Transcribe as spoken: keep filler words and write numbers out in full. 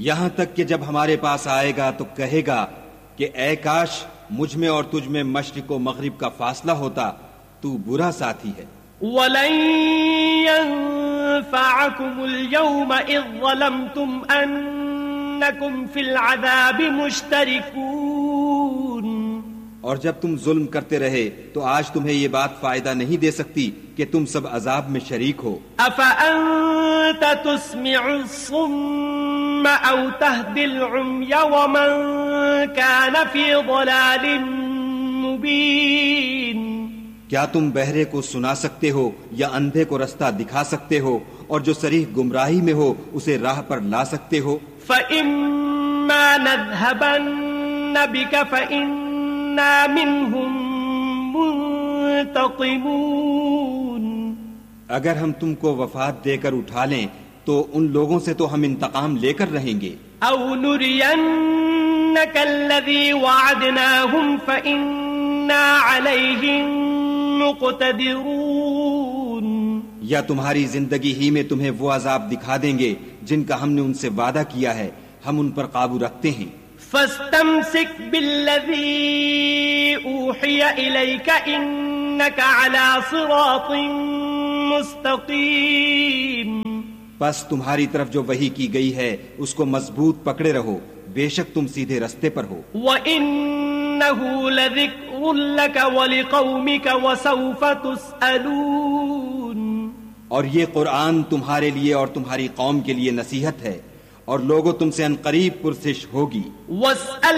یہاں تک کہ جب ہمارے پاس آئے گا تو کہے گا کہ اے کاش مجھ میں اور تجھ میں مشرق و مغرب کا فاصلہ ہوتا، تو برا ساتھی ہے۔ وَلَن يَنفَعَكُمُ الْيَوْمَ إِذ ظَلَمْتُمْ أَنَّكُمْ فِي الْعَذَابِ مُشْتَرِكُونَ، اور جب تم ظلم کرتے رہے تو آج تمہیں یہ بات فائدہ نہیں دے سکتی کہ تم سب عذاب میں شریک ہو۔ أَفَأَنْتَ تُسْمِعُ الصُّمَّ أَوْ تَهْدِي الْعُمْيَ وَمَنْ كَانَ فِي ضَلَالٍ مُبِينٍ، کیا تم بہرے کو سنا سکتے ہو یا اندھے کو رستہ دکھا سکتے ہو اور جو صریح گمراہی میں ہو اسے راہ پر لا سکتے ہو؟ فَإِمَّا نَذْهَبَنَّ بِكَ فَإِنَّا مِنْهُمْ مُنْتَقِمُونَ، اگر ہم تم کو وفات دے کر اٹھا لیں تو ان لوگوں سے تو ہم انتقام لے کر رہیں گے۔ أَوْ نُرِيَنَّكَ الَّذِي وَعَدْنَاهُمْ فَإِنَّا عَلَيْهِمْ مُقْتَدِرُونَ، یا تمہاری زندگی ہی میں تمہیں وہ عذاب دکھا دیں گے جن کا ہم نے ان سے وعدہ کیا ہے، ہم ان پر قابو رکھتے ہیں۔ فَاسْتَمْسِكْ بِالَّذِي أُوحِيَ إِلَيْكَ إِنَّكَ عَلَى صِرَاطٍ مُسْتَقِيمٍ، پس تمہاری طرف جو وحی کی گئی ہے اس کو مضبوط پکڑے رہو، بے شک تم سیدھے رستے پر ہو۔ وَإِنَّهُ لَذِكْرٌ لَكَ وَلِقَوْمِكَ وَسَوْفَ تُسْأَلُونَ، اور یہ قرآن تمہارے لیے اور تمہاری قوم کے لیے نصیحت ہے، اور لوگوں تم سے عنقریب پرسش ہوگی۔ وَاسْأَلْ